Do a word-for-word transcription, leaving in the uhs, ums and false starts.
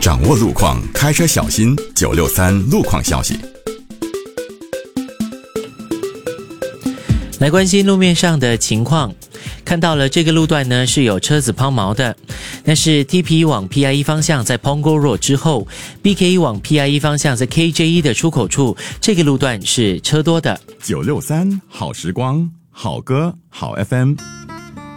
掌握路况，开车小心。九六三路况消息。 来关心路面上的情况，看到了这个路段呢是有车子抛锚的，那是 T P E 往 P I E 方向在 Punggol Road 之后 B K E 往 P I E 方向在 K J E 的出口处，这个路段是车多的。 九六三好时光，好歌好 F M。